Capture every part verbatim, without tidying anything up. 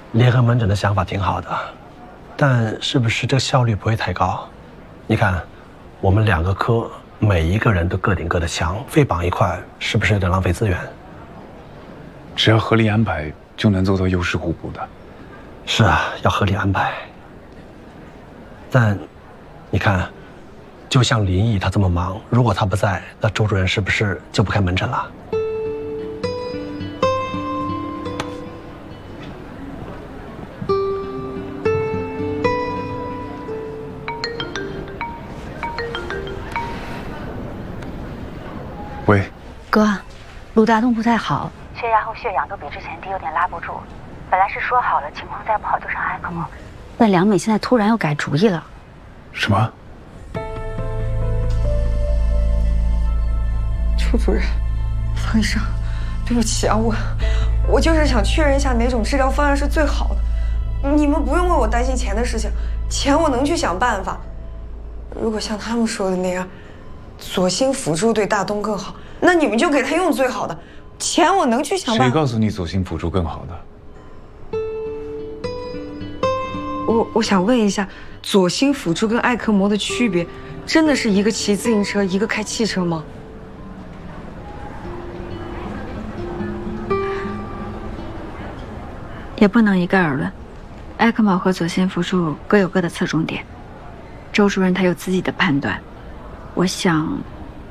联合门诊的想法挺好的，但是不是这个效率不会太高？你看，我们两个科每一个人都各顶各的强，非绑一块，是不是有点浪费资源？ 只要合理安排，就能做到优势互补的。 是啊，要合理安排。但，你看，就像林毅他这么忙，如果他不在，那周主任是不是就不开门诊了？ 喂， 哥，陆大东不太好，血压和血氧都比之前低，有点拉不住。本来是说好了，情况再不好就上埃克莫，但梁美现在突然又改主意了。 什么？ 邱主任，方医生，对不起啊，我我就是想确认一下哪种治疗方案是最好的。你们不用为我担心钱的事情，钱我能去想办法。如果像他们说的那样，左心辅助对大东更好，那你们就给他用最好的，钱我能去想办法。 谁告诉你左心辅助更好的？ 我我想问一下，左心辅助跟艾克膜的区别，真的是一个骑自行车，一个开汽车吗？ 也不能一概而论，艾克膜和左心辅助各有各的侧重点。周主任他有自己的判断，我想，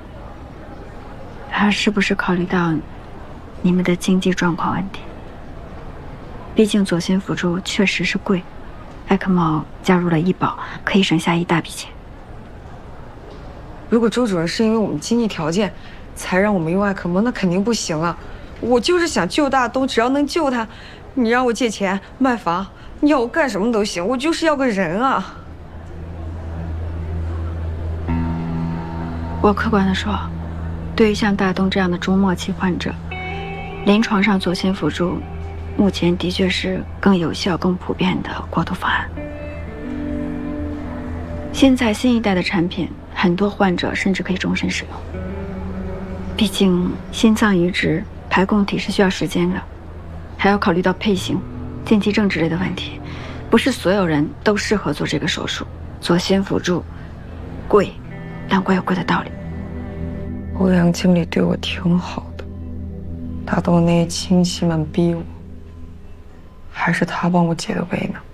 他是不是考虑到你们的经济状况问题？毕竟左心辅助确实是贵。艾克膜加入了医保，可以省下一大笔钱。 如果周主任是因为我们经济条件才让我们用艾克膜，那肯定不行啊！我就是想救大东，只要能救他，你让我借钱卖房，你要我干什么都行，我就是要个人啊！ 我客观地说，对于像大东这样的中末期患者，临床上左心辅助目前的确是更有效、更普遍的过渡方案。现在新一代的产品，很多患者甚至可以终身使用。毕竟心脏移植排供体是需要时间的，还要考虑到配型、禁忌症之类的问题，不是所有人都适合做这个手术。左心辅助贵，但贵有贵的道理。 欧阳经理对我挺好的，大东那些亲戚们逼我。还是他帮我解的围呢。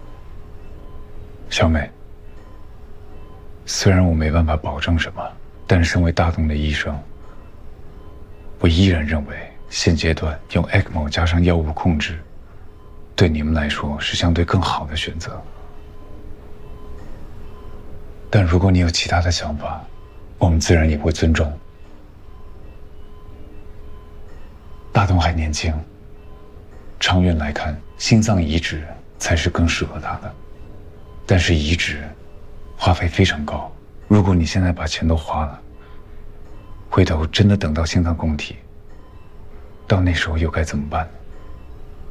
小美，虽然我没办法保证什么，但身为大东的医生，我依然认为现阶段用 E C M O 加上药物控制，对你们来说是相对更好的选择。但如果你有其他的想法，我们自然也会尊重。大东还年轻，长远来看，心脏移植才是更适合他的。但是移植花费非常高，如果你现在把钱都花了，回头真的等到心脏供体，到那时候又该怎么办呢？